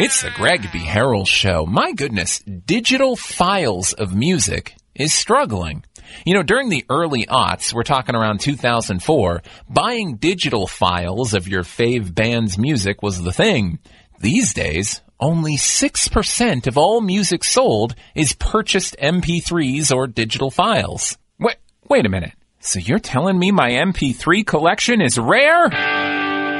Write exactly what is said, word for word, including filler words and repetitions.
It's the Greg B. Harrell Show. My goodness, digital files of music is struggling. You know, during the early aughts, we're talking around two thousand four, buying digital files of your fave band's music was the thing. These days, only six percent of all music sold is purchased M P threes or digital files. Wait, wait a minute. So you're telling me my M P three collection is rare?